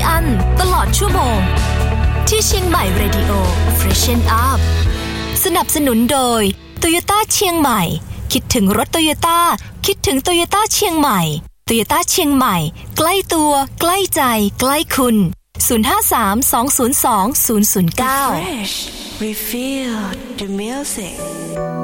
อั้นตลอดชั่วโมงที่เชียงใหม่ Radio Freshen Up สนับสนุนโดย Toyota เชียงใหม่คิดถึงรถ Toyota คิดถึง Toyota เชียงใหม่ Toyota เชียงใหม่ใกล้ตัวใกล้ใจใกล้คุณ053-202-009 Fresh, we feel the music